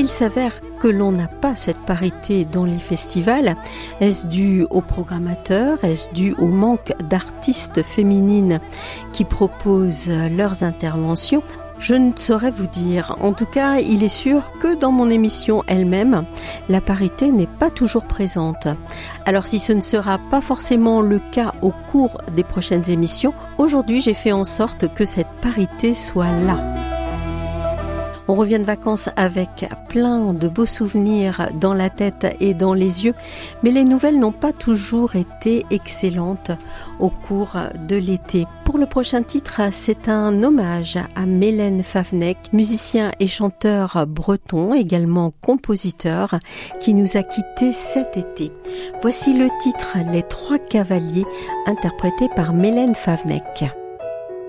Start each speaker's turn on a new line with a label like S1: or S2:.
S1: Il s'avère que l'on n'a pas cette parité dans les festivals. Est-ce dû aux programmateurs? Est-ce dû au manque d'artistes féminines qui proposent leurs interventions? Je ne saurais vous dire. En tout cas, il est sûr que dans mon émission elle-même, la parité n'est pas toujours présente. Alors si ce ne sera pas forcément le cas au cours des prochaines émissions, aujourd'hui j'ai fait en sorte que cette parité soit là. On revient de vacances avec plein de beaux souvenirs dans la tête et dans les yeux, mais les nouvelles n'ont pas toujours été excellentes au cours de l'été. Pour le prochain titre, c'est un hommage à Mélène Favennec, musicien et chanteur breton, également compositeur, qui nous a quittés cet été. Voici le titre Les Trois Cavaliers, interprété par Mélène Favennec.